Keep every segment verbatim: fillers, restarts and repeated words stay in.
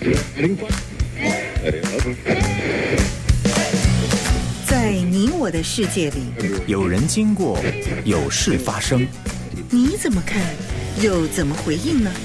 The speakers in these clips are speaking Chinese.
在你我的世界里， 有人经过，有事发生， 你怎么看，又怎么回应呢？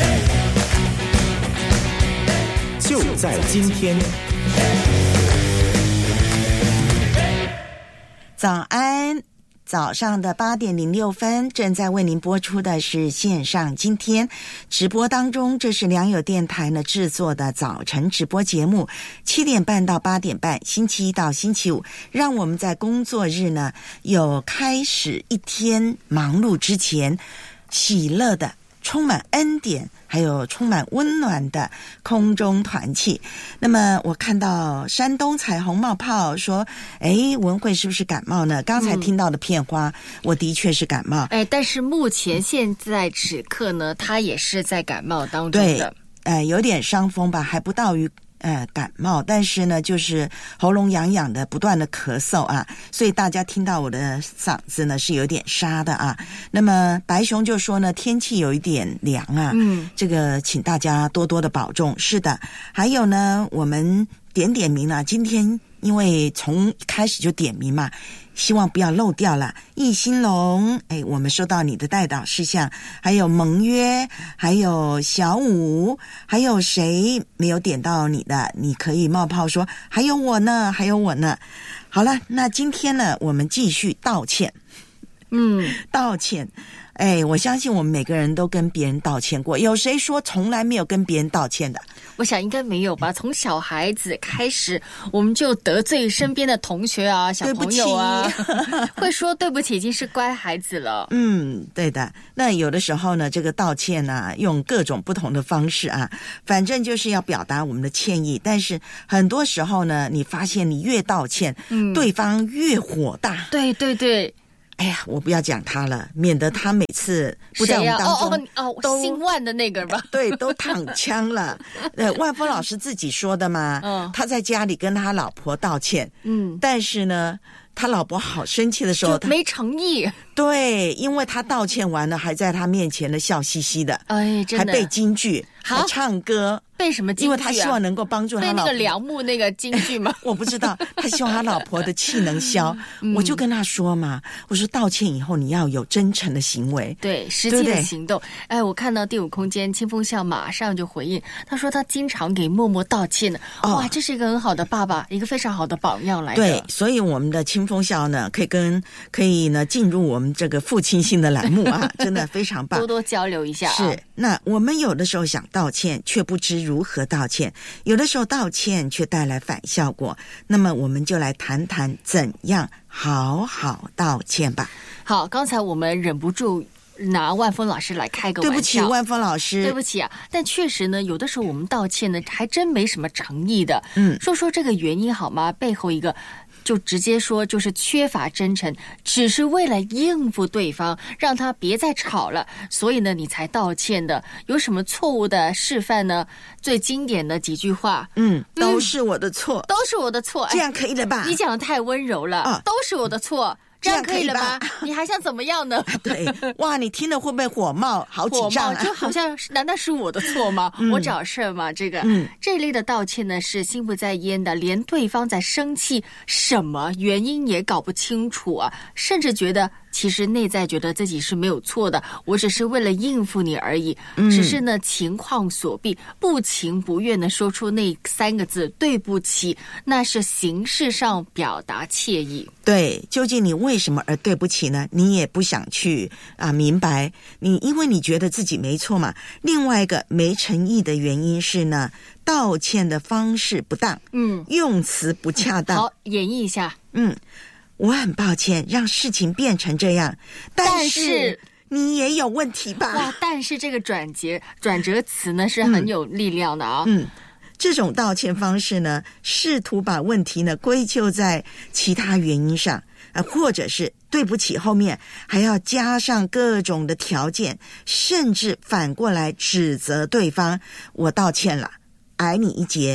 就在今天。 早安，早上的八点零六分，正在为您播出的是线上今天直播当中，这是良友电台呢制作的早晨直播节目，七点半到八点半，星期一到星期五，让我们在工作日呢有开始一天忙碌之前，喜乐的充满恩典还有充满温暖的空中团契。那么我看到山东彩虹冒泡说，诶，文慧是不是感冒呢？刚才听到的片花、嗯、我的确是感冒， 哎，但是目前现在此刻呢，他也是在感冒当中的， 对，呃，有点伤风吧，还不到于呃，感冒，但是呢，就是喉咙痒痒的，不断的咳嗽啊，所以大家听到我的嗓子呢是有点沙的啊。那么白熊就说呢，天气有一点凉啊，嗯，这个请大家多多的保重。是的，还有呢，我们点点名啊，今天因为从一开始就点名嘛。希望不要漏掉了。易兴隆，哎，我们收到你的代祷事项，还有盟约，还有小五，还有谁没有点到你的？你可以冒泡说，还有我呢，还有我呢。好了，那今天呢，我们继续道歉。嗯，道歉。哎，我相信我们每个人都跟别人道歉过，有谁说从来没有跟别人道歉的？ 我想应该没有吧。从小孩子开始，我们就得罪身边的同学啊、小朋友啊，会说对不起，已经是乖孩子了。 嗯，对的。那有的时候呢，这个道歉啊，用各种不同的方式啊，反正就是要表达我们的歉意。但是很多时候呢，你发现你越道歉，嗯，对方越火大。 对对对。 哎呀，我不要讲他了，免得他每次不在我们当中、 啊、哦哦哦，姓万的那个吧， 对，都躺枪了。呃，万峰老师自己说的嘛，嗯，他在家里跟他老婆道歉，嗯，但是呢，他老婆好生气的时候， 就没诚意。 对，因为他道歉完了，还在他面前的笑嘻嘻的， 哎，真的， 还背京剧，还唱歌。 背什么京剧啊？ 因为他希望能够帮助他老婆。 背那个梁木那个京剧吗？ 我不知道，他希望他老婆的气能消、嗯。我就跟他说嘛，我说道歉以后你要有真诚的行为， 对，实际的行动。对对，哎，我看到第五空间清风笑马上就回应，他说他经常给默默道歉的。哦、哇，这是一个很好的爸爸，一个非常好的榜样来的。 对，所以我们的清风笑呢，可以跟可以呢进入我们这个父亲性的栏目啊，真的非常棒， 多多交流一下、啊。 是，那我们有的时候想道歉，却不知如何道歉。有的时候道歉却带来反效果，那么我们就来谈谈怎样好好道歉吧。 好，刚才我们忍不住拿万峰老师来开个玩笑， 对不起万峰老师， 对不起啊。但确实呢，有的时候我们道歉呢还真没什么诚意的。嗯，说说这个原因好吗？背后一个就直接说就是缺乏真诚，只是为了应付对方，让他别再吵了，所以呢你才道歉的。有什么错误的示范呢？最经典的几句话， 嗯，都是我的错、嗯、 都是我的错， 这样可以了吧？ 你讲的太温柔了、哦、都是我的错，这样可以了吧？你还想怎么样呢？ 对，哇，你听了会不会火冒好几丈、啊、 就好像难道是我的错吗、嗯、我找事儿吗？这个、嗯、这一类的道歉呢是心不在焉的，连对方在生气什么原因也搞不清楚啊，甚至觉得其实内在觉得自己是没有错的，我只是为了应付你而已、嗯、只是呢情况所逼，不情不愿的说出那三个字对不起，那是形式上表达歉意。 对，究竟你为什么而对不起呢？你也不想去啊明白，你因为你觉得自己没错嘛。另外一个没诚意的原因是呢，道歉的方式不当，嗯，用词不恰当。 好，演绎一下。 嗯，我很抱歉让事情变成这样，但是你也有问题吧？ 哇，但是这个转折转折词呢是很有力量的啊。 嗯。嗯，这种道歉方式呢，试图把问题呢归咎在其他原因上，呃，或者是对不起后面还要加上各种的条件，甚至反过来指责对方，我道歉了，矮你一截，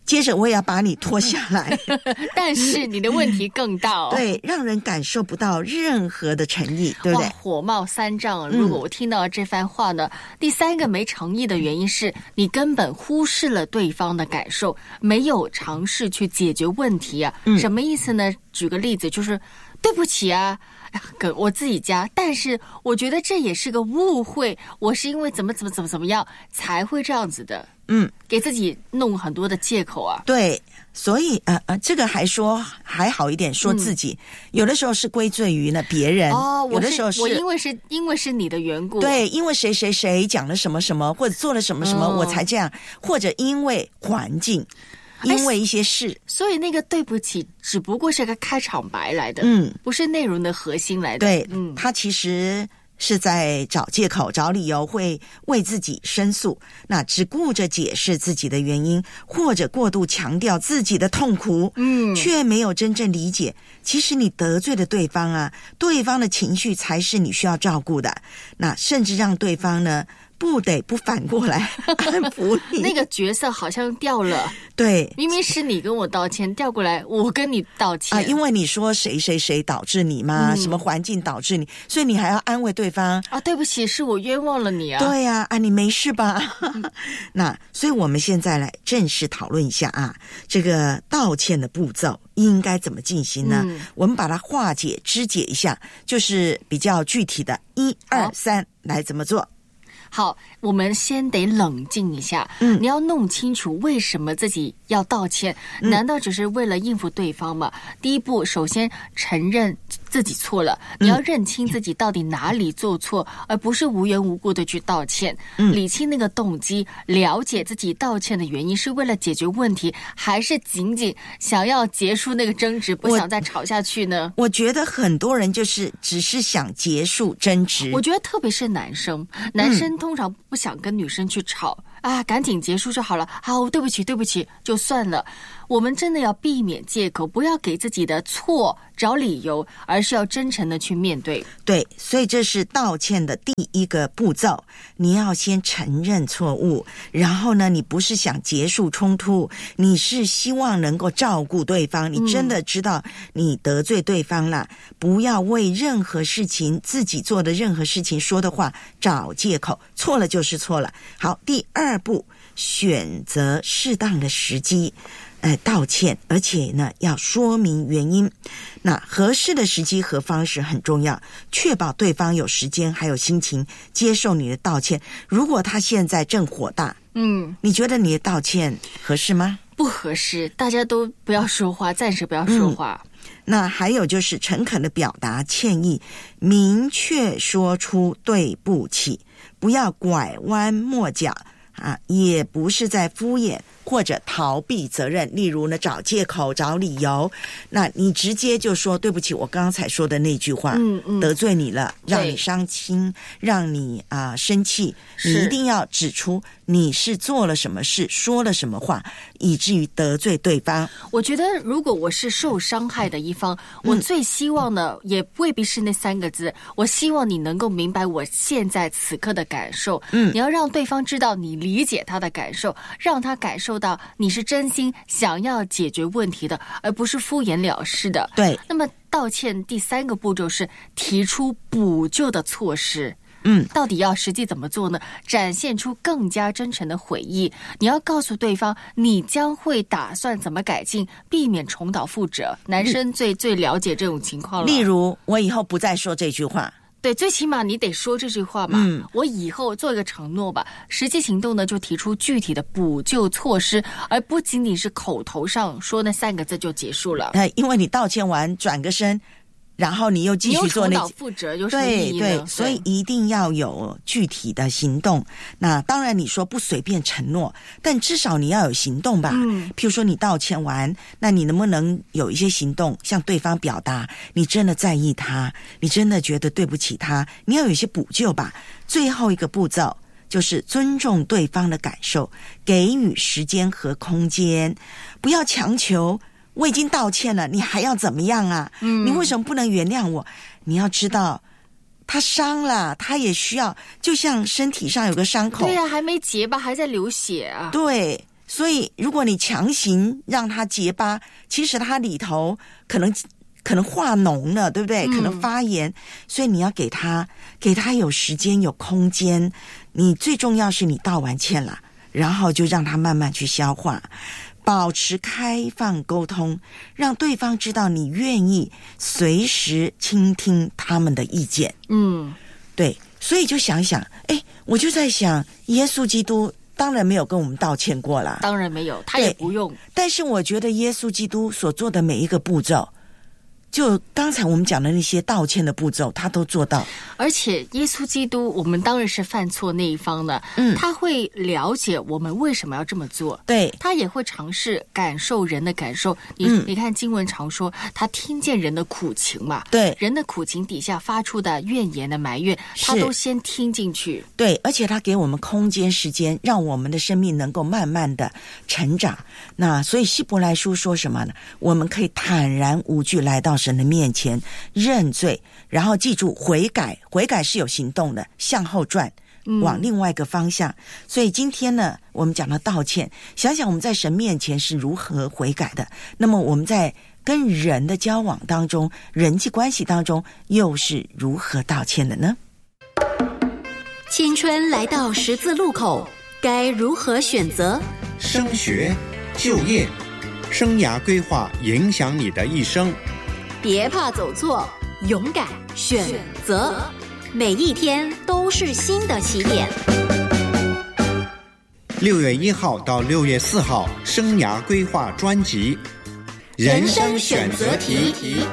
接着我也要把你拖下来但是你的问题更大哦。 对，让人感受不到任何的诚意，对不对？ 火冒三丈。如果我听到这番话呢、嗯、第三个没诚意的原因是你根本忽视了对方的感受，没有尝试去解决问题啊、嗯、什么意思呢？举个例子，就是对不起啊，跟我自己家，但是我觉得这也是个误会，我是因为怎么怎么怎么怎么样才会这样子的。嗯，给自己弄很多的借口啊。 对，所以呃呃，这个还说还好一点，说自己、嗯、有的时候是归罪于呢别人。 哦， 有的时候是我因为是因为是你的缘故。 对，因为谁谁谁讲了什么什么，或者做了什么什么、哦、我才这样，或者因为环境。因为一些事， 所以那个对不起只不过是个开场白来的，嗯，不是内容的核心来的。 对，嗯，他其实是在找借口、找理由，会为自己申诉，那只顾着解释自己的原因，或者过度强调自己的痛苦，嗯，却没有真正理解，其实你得罪了对方啊，对方的情绪才是你需要照顾的，那甚至让对方呢。不得不反过来安抚你， 那个角色好像掉了。 对， 明明是你跟我道歉，调过来我跟你道歉啊，因为你说谁谁谁导致你嘛、嗯，什么环境导致你，所以你还要安慰对方啊。对不起，是我冤枉了你啊。 对呀、啊，啊，你没事吧？那所以我们现在来正式讨论一下啊，这个道歉的步骤应该怎么进行呢？嗯、我们把它化解、肢解一下，就是比较具体的，一二三，来怎么做？ 好，我们先得冷静一下。嗯，你要弄清楚为什么自己要道歉，嗯、难道只是为了应付对方吗？第一步，首先承认自己错了，你要认清自己到底哪里做错，嗯、而不是无缘无故的去道歉。嗯，理清那个动机，了解自己道歉的原因是为了解决问题，还是仅仅想要结束那个争执，不想再吵下去呢？ 我, 我觉得很多人就是只是想结束争执。 我觉得特别是男生，男生、嗯。通常不想跟女生去吵啊，赶紧结束就好了。好，对不起，对不起，就算了。我们真的要避免借口，不要给自己的错找理由，而是要真诚的去面对。 对，所以这是道歉的第一个步骤，你要先承认错误，然后呢，你不是想结束冲突，你是希望能够照顾对方，你真的知道你得罪对方了，嗯、不要为任何事情自己做的任何事情说的话找借口，错了就是错了。好，第二步，选择适当的时机呃，道歉，而且呢要说明原因。那合适的时机和方式很重要，确保对方有时间还有心情接受你的道歉。如果他现在正火大，嗯，你觉得你的道歉合适吗？ 不合适，大家都不要说话，暂时不要说话。 嗯，那还有就是诚恳的表达歉意，明确说出对不起，不要拐弯抹角啊，也不是在敷衍或者逃避责任，例如呢找借口找理由，那你直接就说对不起，我刚才说的那句话、嗯嗯、得罪你了，让你伤心，让你啊、呃、生气，你一定要指出你是做了什么事，说了什么话，以至于得罪对方。 我觉得如果我是受伤害的一方，我最希望的、嗯、也未必是那三个字，我希望你能够明白我现在此刻的感受。嗯，你要让对方知道你理解他的感受，让他感受到你是真心想要解决问题的，而不是敷衍了事的。 对。 那么道歉第三个步骤是提出补救的措施。 嗯， 到底要实际怎么做呢？展现出更加真诚的悔意，你要告诉对方你将会打算怎么改进，避免重蹈覆辙。男生最最了解这种情况了。 例如，我以后不再说这句话。 对，最起码你得说这句话嘛。嗯，我以后做一个承诺吧，实际行动呢就提出具体的补救措施，而不仅仅是口头上说那三个字就结束了。 呃，因为你道歉完转个身，然后你又继续做那， 你又重蹈覆辙，有什么意义呢？ 对对，所以一定要有具体的行动。那当然，你说不随便承诺，但至少你要有行动吧。嗯，譬如说你道歉完，那你能不能有一些行动，向对方表达你真的在意他，你真的觉得对不起他，你要有一些补救吧。最后一个步骤就是尊重对方的感受，给予时间和空间，不要强求。我已经道歉了，你还要怎么样啊？嗯，你为什么不能原谅我？你要知道，他伤了，他也需要，就像身体上有个伤口， 对啊，还没结吧，还在流血啊。 对， 所以如果你强行让它结疤，其实它里头可能可能化脓了，对不对？可能发炎，嗯、所以你要给它给它有时间有空间。你最重要是你道完歉了，然后就让它慢慢去消化。保持开放沟通，让对方知道你愿意随时倾听他们的意见。嗯，对，所以就想想，哎，我就在想，耶稣基督当然没有跟我们道歉过啦， 当然没有，他也不用。 但是我觉得耶稣基督所做的每一个步骤，就刚才我们讲的那些道歉的步骤，他都做到。 而且耶稣基督，我们当然是犯错那一方的，嗯，他会了解我们为什么要这么做， 对， 他也会尝试感受人的感受。你、嗯、你看经文常说，他听见人的苦情嘛， 对， 人的苦情底下发出的怨言的埋怨，他都先听进去， 对，而且他给我们空间时间，让我们的生命能够慢慢的成长。那所以希伯来书说什么呢？我们可以坦然无惧来到神的面前认罪，然后记住悔改，悔改是有行动的，向后转，往另外一个方向、嗯、所以今天呢我们讲到道歉，想想我们在神面前是如何悔改的，那么我们在跟人的交往当中，人际关系当中又是如何道歉的呢？ 青春来到十字路口，该如何选择？ 升学、就业、生涯规划影响你的一生。 别怕走错，勇敢选择，每一天都是新的起点。 六月一号到六月四号，生涯规划专辑， 人生选择题。